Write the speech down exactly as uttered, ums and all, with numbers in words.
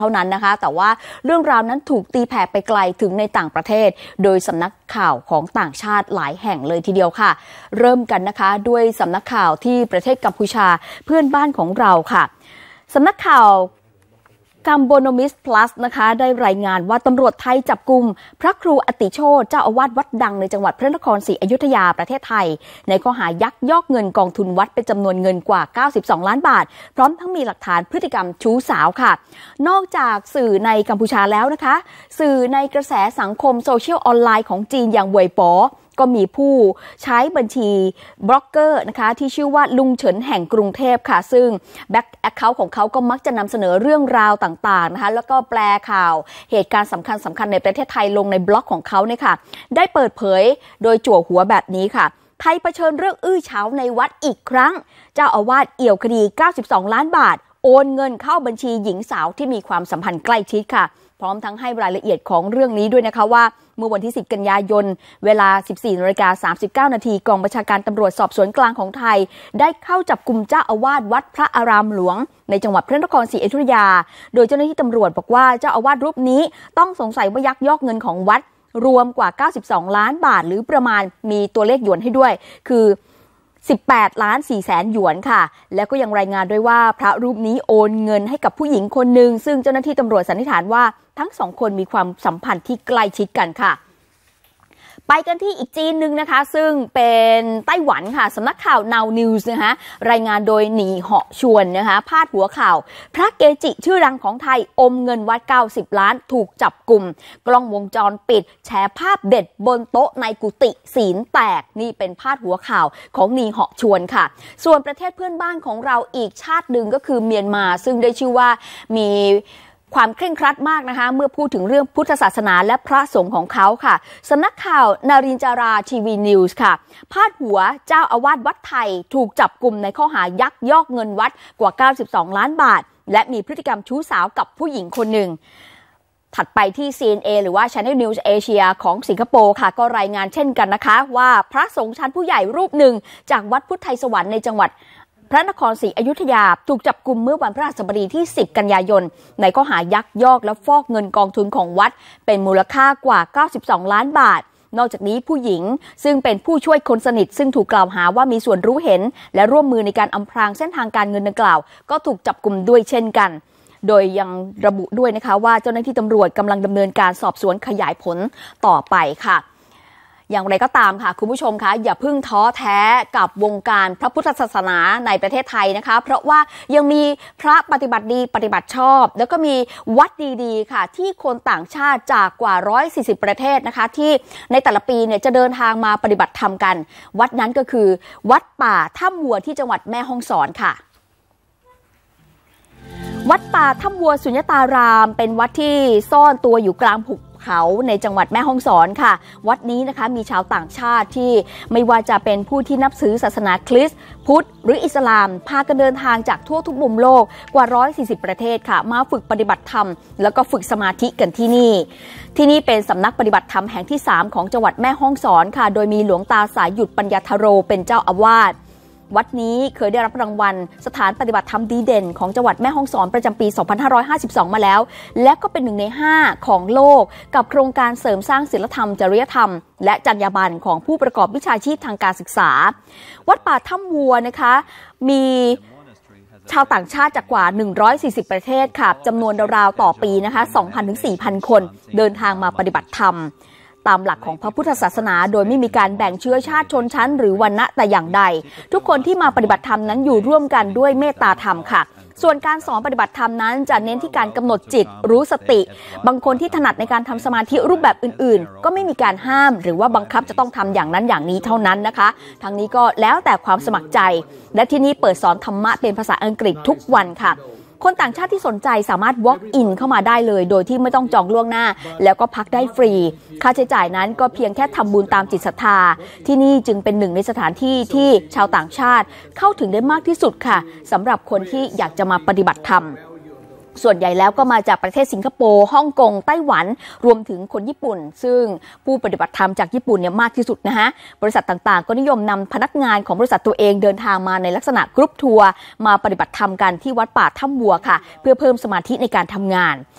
เท่านั้นนะคะแต่ว่าเรื่องราวนั้นถูกตีแผ่ไปไกลถึงในต่างประเทศโดยสำนักข่าวของต่างชาติหลายแห่งเลยทีเดียวค่ะเริ่มกันนะคะด้วยสำนักข่าวที่ประเทศกัมพูชาเพื่อนบ้านของเราค่ะสำนักข่าวกัมโบโนมิสพลัสนะคะได้รายงานว่าตำรวจไทยจับกุมพระครูอติโชติเจ้าอาวาสวัดดังในจังหวัดพระนครศรีอยุธยาประเทศไทยในข้อหายักยอกเงินกองทุนวัดเป็นจำนวนเงินกว่าเก้าสิบสองล้านบาทพร้อมทั้งมีหลักฐานพฤติกรรมชู้สาวค่ะนอกจากสื่อในกัมพูชาแล้วนะคะสื่อในกระแสสังคมโซเชียลออนไลน์ของจีนอย่างเว่ยป๋อก็มีผู้ใช้บัญชีบล็อกเกอร์นะคะที่ชื่อว่าลุงเฉินแห่งกรุงเทพค่ะซึ่งแบ็คแอคเคาท์ของเขาก็มักจะนำเสนอเรื่องราวต่างๆนะคะแล้วก็แปลข่าวเหตุการณ์สำคัญสำคัญในประเทศไทยลงในบล็อกของเขาเนี่ยค่ะได้เปิดเผยโดยจั่วหัวแบบนี้ค่ะไทยเผชิญเรื่องอื้อฉาวในวัดอีกครั้งเจ้าอาวาสเอี่ยวคดีเก้าสิบสองล้านบาทโอนเงินเข้าบัญชีหญิงสาวที่มีความสัมพันธ์ใกล้ชิดค่ะพร้อมทั้งให้รายละเอียดของเรื่องนี้ด้วยนะคะว่าเมื่อวันที่สิบกันยายนเวลา สิบสี่นาฬิกาสามสิบเก้านาทีกองบัญชาการตำรวจสอบสวนกลางของไทยได้เข้าจับกุมเจ้าอาวาสวัดพระอารามหลวงในจังหวัดพระนครศรีอยุธยาโดยเจ้าหน้าที่ตำรวจบอกว่าเจ้าอาวาสรูปนี้ต้องสงสัยว่ายักยอกเงินของวัดรวมกว่าเก้าสิบสองล้านบาทหรือประมาณมีตัวเลขหยวนให้ด้วยคือสิบแปดล้านสี่แสนหยวนค่ะแล้วก็ยังรายงานด้วยว่าพระรูปนี้โอนเงินให้กับผู้หญิงคนหนึ่งซึ่งเจ้าหน้าที่ตำรวจสันนิษฐานว่าทั้งสองคนมีความสัมพันธ์ที่ใกล้ชิดกันค่ะไปกันที่อีกจีนหนึ่งนะคะซึ่งเป็นไต้หวันค่ะสำนักข่าว Now News นะคะรายงานโดยหนีเหาะชวนนะคะพาดหัวข่าวพระเกจิชื่อดังของไทยอมเงินวัดเก้าสิบล้านถูกจับกุมกล้องวงจรปิดแชร์ภาพเด็ดบนโต๊ะในกุฏิศีลแตกนี่เป็นพาดหัวข่าวของหนีเหาะชวนค่ะส่วนประเทศเพื่อนบ้านของเราอีกชาติหนึ่งก็คือเมียนมาซึ่งได้ชื่อว่ามีความเคร่งครัดมากนะคะเมื่อพูดถึงเรื่องพุทธศาสนาและพระสงฆ์ของเขาค่ะสำนักข่าวนารินจาราทีวีนิวส์ค่ะพาดหัวเจ้าอาวาสวัดไทยถูกจับกุมในข้อหายักยอกเงินวัดกว่าเก้าสิบสองล้านบาทและมีพฤติกรรมชู้สาวกับผู้หญิงคนหนึ่งถัดไปที่ ซี เอ็น เอ หรือว่า Channel News Asia ของสิงคโปร์ค่ะก็รายงานเช่นกันนะคะว่าพระสงฆ์ชั้นผู้ใหญ่รูปหนึ่งจากวัดพุทธไทยสวรรค์ในจังหวัดพระนครศรีอยุธยาถูกจับกุมเมื่อวันพฤหัสบดีที่สิบกันยายนในข้อหายักยอกและฟอกเงินกองทุนของวัดเป็นมูลค่ากว่าเก้าสิบสองล้านบาทนอกจากนี้ผู้หญิงซึ่งเป็นผู้ช่วยคนสนิทซึ่งถูกกล่าวหาว่ามีส่วนรู้เห็นและร่วมมือในการอำพรางเส้นทางการเงินดังกล่าวก็ถูกจับกุมด้วยเช่นกันโดยยังระบุด้วยนะคะว่าเจ้าหน้าที่ตำรวจกำลังดำเนินการสอบสวนขยายผลต่อไปค่ะอย่างไรก็ตามค่ะคุณผู้ชมคะอย่าเพิ่งท้อแท้กับวงการพระพุทธศาสนาในประเทศไทยนะคะเพราะว่ายังมีพระปฏิบัติดีปฏิบัติชอบแล้วก็มีวัดดีๆค่ะที่คนต่างชาติจากกว่าหนึ่งร้อยสี่สิบประเทศนะคะที่ในแต่ละปีเนี่ยจะเดินทางมาปฏิบัติธรรมกันวัดนั้นก็คือวัดป่าถ้ำวัวที่จังหวัดแม่ฮ่องสอนค่ะวัดป่าถ้ำวัวสุญญตารามเป็นวัดที่ซ่อนตัวอยู่กลางหุบเขาในจังหวัดแม่ฮ่องสอนค่ะวัดนี้นะคะมีชาวต่างชาติที่ไม่ว่าจะเป็นผู้ที่นับถือศาสนาคริสต์พุทธหรืออิสลามพากันเดินทางจากทั่วทุกมุมโลกกว่าหนึ่งร้อยสี่สิบประเทศค่ะมาฝึกปฏิบัติธรรมแล้วก็ฝึกสมาธิกันที่นี่ที่นี่เป็นสำนักปฏิบัติธรรมแห่งที่สามของจังหวัดแม่ฮ่องสอนค่ะโดยมีหลวงตาสายหยุดปัญญาธโรเป็นเจ้าอาวาสวัดนี้เคยได้รับรางวัลสถานปฏิบัติธรรมดีเด่นของจังหวัดแม่ฮ่องสอนประจำปี สองพันห้าร้อยห้าสิบสอง มาแล้วและก็เป็นหนึ่งในห้าของโลกกับโครงการเสริมสร้างศีลธรรมจริยธรรมและจรรยาบรรณของผู้ประกอบวิชาชีพทางการศึกษาวัดป่าถ้ำวัวนะคะมีชาวต่างชาติจากกว่าหนึ่งร้อยสี่สิบประเทศค่ะจำนวนราวๆต่อปีนะคะ สองพันถึงสี่พัน คนเดินทางมาปฏิบัติธรรมตามหลักของพระพุทธศาสนาโดยไม่มีการแบ่งเชื้อชาติชนชั้นหรือวรรณะแต่อย่างใดทุกคนที่มาปฏิบัติธรรมนั้นอยู่ร่วมกันด้วยเมตตาธรรมค่ะส่วนการสอนปฏิบัติธรรมนั้นจะเน้นที่การกำหนดจิตรู้สติบางคนที่ถนัดในการทำสมาธิรูปแบบอื่นๆก็ไม่มีการห้ามหรือว่าบังคับจะต้องทำอย่างนั้นอย่างนี้เท่านั้นนะคะทางนี้ก็แล้วแต่ความสมัครใจและที่นี่เปิดสอนธรรมะเป็นภาษาอังกฤษทุกวันค่ะคนต่างชาติที่สนใจสามารถ walk in เข้ามาได้เลยโดยที่ไม่ต้องจองล่วงหน้าแล้วก็พักได้ฟรีค่าใช้จ่ายนั้นก็เพียงแค่ทำบุญตามจิตศรัทธาที่นี่จึงเป็นหนึ่งในสถานที่ที่ชาวต่างชาติเข้าถึงได้มากที่สุดค่ะสำหรับคนที่อยากจะมาปฏิบัติธรรม ส่วนใหญ่แล้วก็มาจากประเทศสิงคโปร์ฮ่องกงไต้หวันรวมถึงคนญี่ปุ่นซึ่งผู้ปฏิบัติธรรมจากญี่ปุ่นเนี่ยมากที่สุดนะฮะบริษัทต่างๆก็นิยมนำพนักงานของบริษัทตัวเองเดินทางมาในลักษณะกรุ๊ปทัวร์มาปฏิบัติธรรมกันที่วัดป่าถ้ำวัวค่ะเพื่อเพิ่มสมาธิในการทำงาน